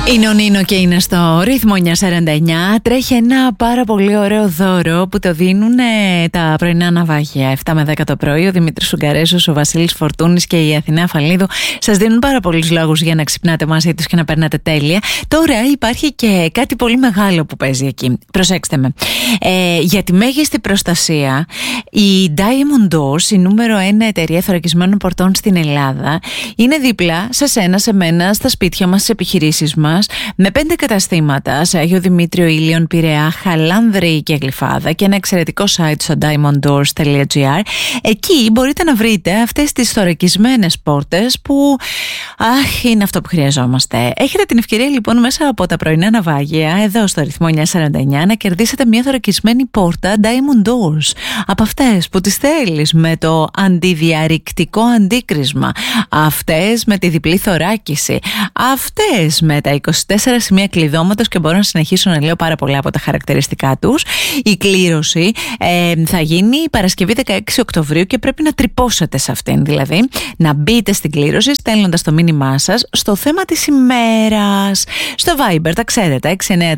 Είναι ο Νίνο και είναι στο ρυθμό 949. Τρέχει ένα πάρα πολύ ωραίο δώρο που το δίνουν τα πρωινά ναυάγια 7 με 10 το πρωί. Ο Δημήτρης Σουγκαρέσος, ο Βασίλης Φορτούνης και η Αθηνά Φαλίδου σας δίνουν πάρα πολλούς λόγους για να ξυπνάτε μαζί τους και να περνάτε τέλεια. Τώρα υπάρχει και κάτι πολύ μεγάλο που παίζει εκεί. Προσέξτε με. Για τη μέγιστη προστασία, η Diamond Doors, η νούμερο 1 εταιρεία θωρακισμένων πορτών στην Ελλάδα, είναι δίπλα σε σένα, σε μένα, στα σπίτια μας, στις επιχειρήσεις μας, με 5 καταστήματα σε Άγιο Δημήτριο, Ήλιον, Πειραιά, Χαλάνδρη και Γλυφάδα και ένα εξαιρετικό site στο diamonddoors.gr. Εκεί μπορείτε να βρείτε αυτές τις θωρακισμένες πόρτες που είναι αυτό που χρειαζόμαστε. Έχετε την ευκαιρία λοιπόν μέσα από τα πρωινά ναυάγια εδώ στο ρυθμό 949 να κερδίσετε μια θωρακισμένη πόρτα Diamond Doors, από αυτές που τις θέλεις με το αντιδιαρρηκτικό αντίκρισμα, αυτές με τη διπλή θωράκιση, αυτές με τα 24 σημεία κλειδώματος, και μπορώ να συνεχίσω να λέω πάρα πολλά από τα χαρακτηριστικά τους. Η κλήρωση θα γίνει Παρασκευή 16 Οκτωβρίου και πρέπει να τρυπώσετε σε αυτήν, δηλαδή να μπείτε στην κλήρωση στέλνοντας το μήνυμά σας στο θέμα της ημέρας στο Viber, τα ξέρετε,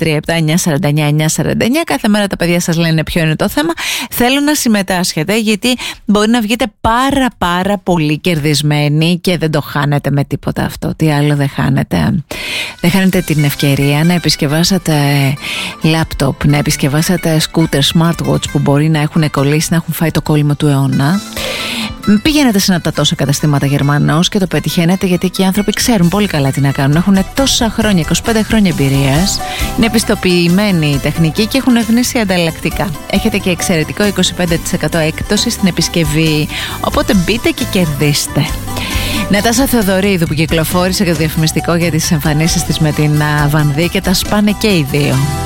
6937-949-949. Κάθε μέρα τα παιδιά σας λένε ποιο είναι το θέμα. Θέλω να συμμετάσχετε, γιατί μπορεί να βγείτε πάρα πολύ κερδισμένοι και δεν το χάνετε με τίποτα αυτό. Τι άλλο δεν χάνετε? Δεν χάνετε την ευκαιρία να επισκευάσετε λάπτοπ, να επισκευάσετε σκούτερ, smartwatch που μπορεί να έχουν κολλήσει, να έχουν φάει το κόλλημα του αιώνα. Πηγαίνετε σε ένα από τα τόσα καταστήματα Γερμανός και το πετυχαίνετε, γιατί εκεί οι άνθρωποι ξέρουν πολύ καλά τι να κάνουν. Έχουν τόσα χρόνια, 25 χρόνια εμπειρίας, είναι επιστοποιημένοι τεχνικοί και έχουν γνήσια ανταλλακτικά. Έχετε και εξαιρετικό 25% έκπτωση στην επισκευή, οπότε μπείτε και κερδίστε. Νατάσα Θεοδωρίδου, που κυκλοφόρησε και το διαφημιστικό για τις εμφανίσεις της με την Βανδύ και τα σπάνε και οι δύο.